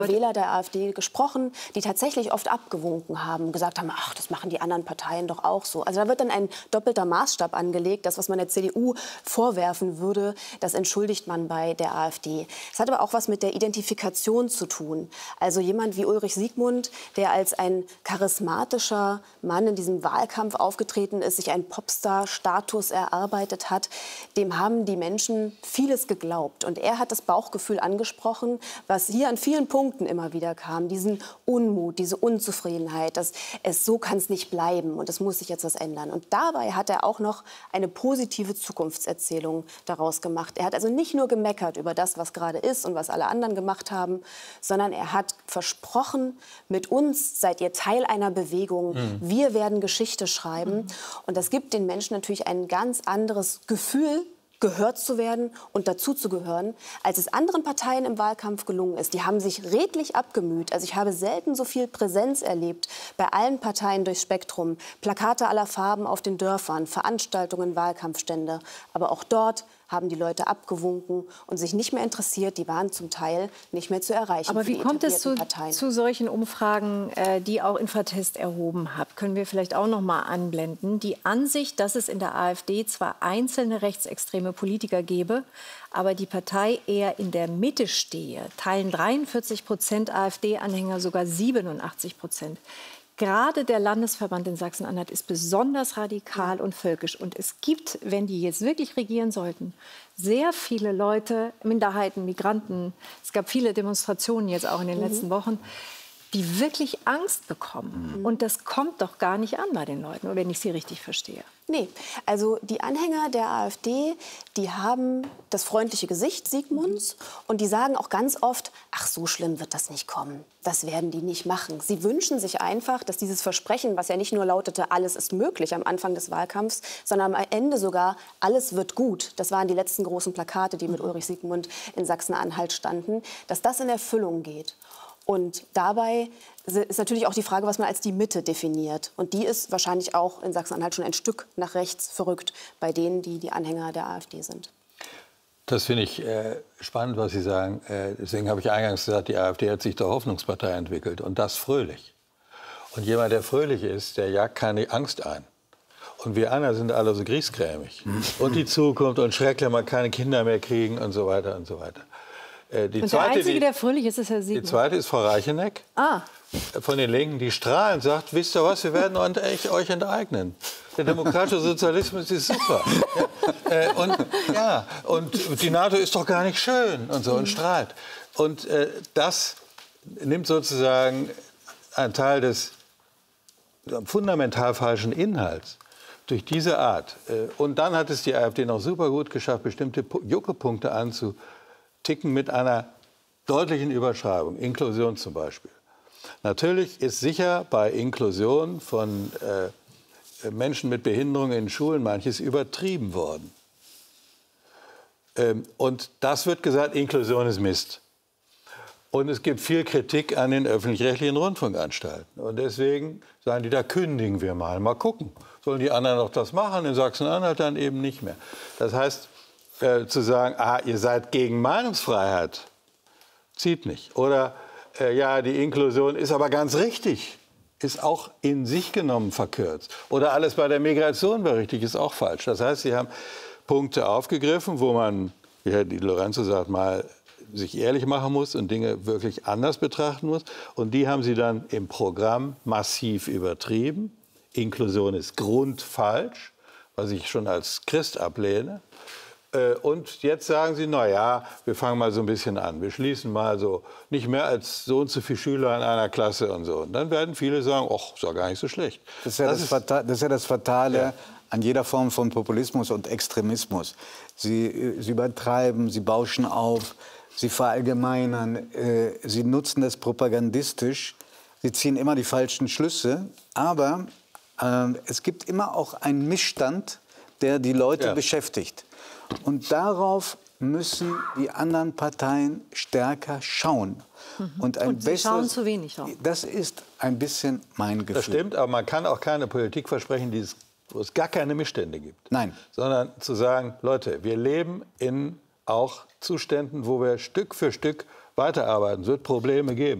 Wähler der AfD gesprochen, die tatsächlich oft abgewunken haben, gesagt haben, ach, das machen die anderen Parteien doch auch so. Also da wird dann ein doppelter Maßstab angelegt. Das, was man der CDU vorwerfen würde, das entschuldigt man bei der AfD. Es hat aber auch was mit der Identifikation zu tun. Also jemand wie Ulrich Siegmund, der als ein charismatischer Mann in diesem Wahlkampf aufgetreten ist, sich einen Popstar-Status erarbeitet hat, dem haben die Menschen vieles geglaubt. Und er hat das Bauchgefühl angesprochen, was hier an vielen Punkten immer wieder kam, diesen Unmut, diese Unzufriedenheit, dass so kann es nicht bleiben und es muss sich jetzt was ändern. Und dabei hat er auch noch eine positive Zukunftserzählung daraus gemacht. Er hat also nicht nur gemeckert über das, was gerade ist und was alle anderen gemacht haben, sondern er hat versprochen, mit uns seid ihr Teil einer Bewegung, wir werden Geschichte schreiben. Und das gibt den Menschen natürlich ein ganz anderes Gefühl, gehört zu werden und dazu zu gehören, als es anderen Parteien im Wahlkampf gelungen ist. Die haben sich redlich abgemüht. Also ich habe selten so viel Präsenz erlebt bei allen Parteien durchs Spektrum. Plakate aller Farben auf den Dörfern, Veranstaltungen, Wahlkampfstände. Aber auch dort haben die Leute abgewunken und sich nicht mehr interessiert. Die waren zum Teil nicht mehr zu erreichen. Aber wie kommt es zu solchen Umfragen, die auch Infratest erhoben hat? Können wir vielleicht auch noch mal anblenden. Die Ansicht, dass es in der AfD zwar einzelne rechtsextreme Politiker gäbe, aber die Partei eher in der Mitte stehe, teilen 43% AfD-Anhänger, sogar 87%. Gerade der Landesverband in Sachsen-Anhalt ist besonders radikal und völkisch. Und es gibt, wenn die jetzt wirklich regieren sollten, sehr viele Leute, Minderheiten, Migranten. Es gab viele Demonstrationen jetzt auch in den letzten Wochen, die wirklich Angst bekommen. Und das kommt doch gar nicht an bei den Leuten, wenn ich sie richtig verstehe. Nee, also die Anhänger der AfD, die haben das freundliche Gesicht Siegmunds und die sagen auch ganz oft, ach, so schlimm wird das nicht kommen. Das werden die nicht machen. Sie wünschen sich einfach, dass dieses Versprechen, was ja nicht nur lautete, alles ist möglich am Anfang des Wahlkampfs, sondern am Ende sogar, alles wird gut. Das waren die letzten großen Plakate, die mit Ulrich Siegmund in Sachsen-Anhalt standen, dass das in Erfüllung geht. Und dabei ist natürlich auch die Frage, was man als die Mitte definiert. Und die ist wahrscheinlich auch in Sachsen-Anhalt schon ein Stück nach rechts verrückt bei denen, die die Anhänger der AfD sind. Das finde ich spannend, was Sie sagen. Deswegen habe ich eingangs gesagt, die AfD hat sich zur Hoffnungspartei entwickelt. Und das fröhlich. Und jemand, der fröhlich ist, der jagt keine Angst ein. Und wir anderen sind alle so griesgrämig. Und die Zukunft und schrecklich, man keine Kinder mehr kriegen und so weiter und so weiter. Und der Einzige, der fröhlich ist, ist Herr Siegmund. Die zweite ist Frau Reicheneck von den Linken, die strahlend sagt, wisst ihr was, wir werden euch enteignen. Der demokratische Sozialismus ist super. Und die NATO ist doch gar nicht schön und so und strahlt. Und das nimmt sozusagen einen Teil des fundamental falschen Inhalts durch diese Art. Und dann hat es die AfD noch super gut geschafft, bestimmte Juckepunkte anzuticken mit einer deutlichen Überschreibung, Inklusion zum Beispiel. Natürlich ist sicher bei Inklusion von Menschen mit Behinderung in Schulen manches übertrieben worden. Und das wird gesagt, Inklusion ist Mist. Und es gibt viel Kritik an den öffentlich-rechtlichen Rundfunkanstalten. Und deswegen sagen die, da kündigen wir mal. Mal gucken. Sollen die anderen noch das machen? In Sachsen-Anhalt dann eben nicht mehr. Das heißt, zu sagen, ihr seid gegen Meinungsfreiheit, zieht nicht. Oder, ja, die Inklusion ist aber ganz richtig. Ist auch in sich genommen verkürzt. Oder alles bei der Migration war richtig, ist auch falsch. Das heißt, Sie haben Punkte aufgegriffen, wo man, wie Herr Di Lorenzo sagt, mal sich ehrlich machen muss und Dinge wirklich anders betrachten muss. Und die haben Sie dann im Programm massiv übertrieben. Inklusion ist grundfalsch, was ich schon als Christ ablehne. Und jetzt sagen Sie, na ja, wir fangen mal so ein bisschen an. Wir schließen mal so nicht mehr als so und so viele Schüler in einer Klasse und so. Und dann werden viele sagen, ach, ist ja gar nicht so schlecht. Das ist ja das Fatale an jeder Form von Populismus und Extremismus. Sie übertreiben, sie bauschen auf, sie verallgemeinern, sie nutzen das propagandistisch, sie ziehen immer die falschen Schlüsse. Aber es gibt immer auch einen Missstand, der die Leute beschäftigt. Und darauf müssen die anderen Parteien stärker schauen. Und sie schauen zu wenig drauf. Das ist ein bisschen mein Gefühl. Das stimmt, aber man kann auch keine Politik versprechen, wo es gar keine Missstände gibt. Nein. Sondern zu sagen, Leute, wir leben in auch Zuständen, wo wir Stück für Stück weiterarbeiten. Es wird Probleme geben.